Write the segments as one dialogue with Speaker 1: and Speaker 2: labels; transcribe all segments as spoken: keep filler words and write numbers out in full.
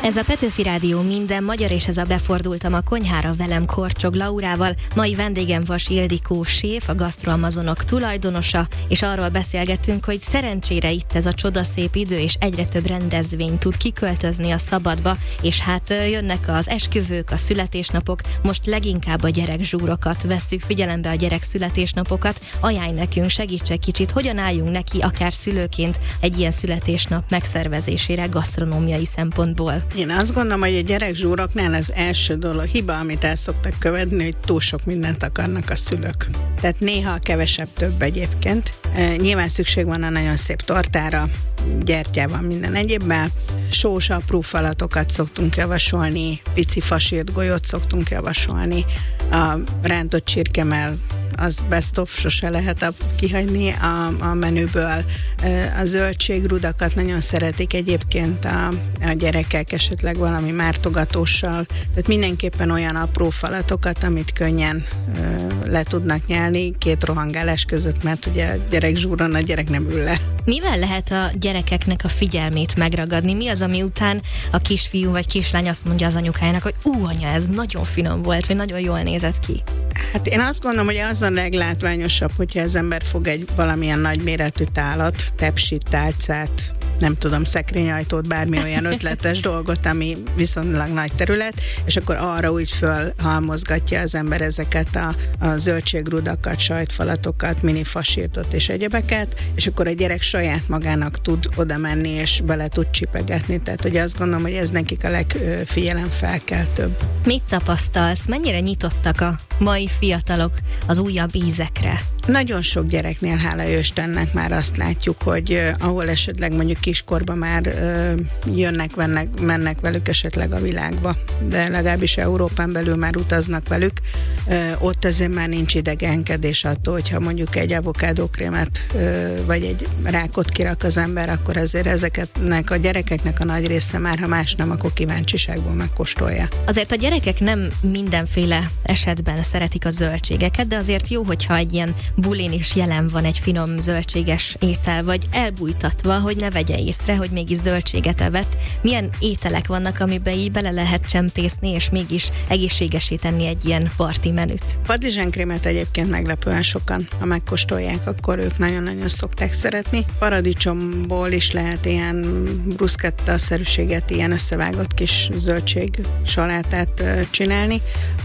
Speaker 1: Ez a Petőfi Rádió minden magyar, és ez a Befordultam a konyhára velem Korcsog Laurával. Mai vendégem Vas Ildikó séf, a Gasztroamazonok tulajdonosa, és arról beszélgettünk, hogy szerencsére itt ez a csodaszép idő, és egyre több rendezvény tud kiköltözni a szabadba, és hát jönnek az esküvők, a születésnapok, most leginkább a gyerekzsúrokat vesszük figyelembe, a gyerek születésnapokat. Ajánlj nekünk, segíts egy kicsit, hogyan álljunk neki akár szülőként egy ilyen születésnap megszervezésére gasztronómiai szempontból.
Speaker 2: Én azt gondolom, hogy a gyerekzsúroknál az első dolog, hiba, amit el szoktak követni, hogy túl sok mindent akarnak a szülők. Tehát néha kevesebb több egyébként. E, nyilván szükség van a nagyon szép tortára, gyertyával, minden egyébben. Sós apró falatokat szoktunk javasolni, pici fasírt golyót szoktunk javasolni, a rántott csirkemell, az best of, sose lehet a, kihagyni a, a menüből. A zöldségrudakat nagyon szeretik egyébként a, a gyerekek, esetleg valami mártogatóssal. Tehát mindenképpen olyan apró falatokat, amit könnyen ö, le tudnak nyelni két rohangálás között, mert ugye a gyerek zsúron a gyerek nem ül le.
Speaker 1: Mivel lehet a gyerekeknek a figyelmét megragadni? Mi az, ami után a kisfiú vagy kislány azt mondja az anyukájának, hogy ú, anya, ez nagyon finom volt, vagy nagyon jól nézett ki?
Speaker 2: Hát én azt gondolom, hogy az a leglátványosabb, hogyha az ember fog egy valamilyen nagyméretű tálat, tepsit, tálcát, nem tudom, szekrényajtót, bármi olyan ötletes dolgot, ami viszonylag nagy terület, és akkor arra úgy fölhalmozgatja az ember ezeket a, a zöldségrudakat, sajtfalatokat, mini fasírtot és egyebeket, és akkor a gyerek saját magának tud oda menni, és bele tud csipegetni. Tehát, hogy azt gondolom, hogy ez nekik a legfigyelemfelkeltőbb.
Speaker 1: Mit tapasztalsz? Mennyire nyitottak a mai fiatalok az újabb ízekre?
Speaker 2: Nagyon sok gyereknél, hála jó Istennek, már azt látjuk, hogy uh, ahol esetleg mondjuk kiskorban már uh, jönnek, vennek, mennek velük esetleg a világba, de legalábbis Európán belül már utaznak velük, uh, ott azért már nincs idegenkedés attól, hogyha mondjuk egy avokádókrémet uh, vagy egy rákot kirak az ember, akkor azért ezeknek a gyerekeknek a nagy része már, ha más nem, akkor kíváncsiságból megkóstolja.
Speaker 1: Azért a gyerekek nem mindenféle esetben szeretik a zöldségeket, de azért jó, hogyha egy ilyen bulin is jelen van egy finom zöldséges étel, vagy elbújtatva, hogy ne vegye észre, hogy mégis zöldséget evett. Milyen ételek vannak, amiben így bele lehet csempészni, és mégis egészségesé tenni egy ilyen parti menüt?
Speaker 2: Padlizsánkrémet egyébként meglepően sokan, ha megkóstolják, akkor ők nagyon-nagyon szokták szeretni. Paradicsomból is lehet ilyen bruschetta-szerűséget, ilyen összevágott kis zöldség salátát csinálni.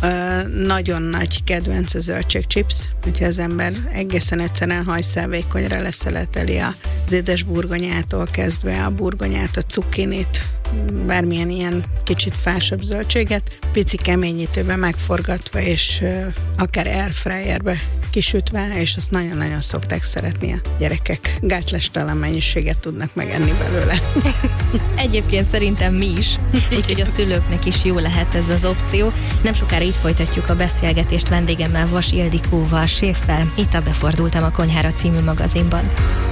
Speaker 2: Nagyon nagy kedvenc a zöldségchips, hogyha az ember egészen egyszerűen hajszálvékonyra leszeleteli az édes burgonyától kezdve a burgonyát, a cukkinit, bármilyen ilyen kicsit fásabb zöldséget, pici keményítőben megforgatva, és uh, akár airfryerbe kisütve, és azt nagyon-nagyon szokták szeretni a gyerekek. Gátlástalan mennyiséget tudnak megenni belőle.
Speaker 1: Egyébként szerintem mi is, úgyhogy a szülőknek is jó lehet ez az opció. Nem sokára itt folytatjuk a beszélgetést vendégemmel, Vas Ildikóval, séffel, itt a Befordultam a konyhára című magazinban.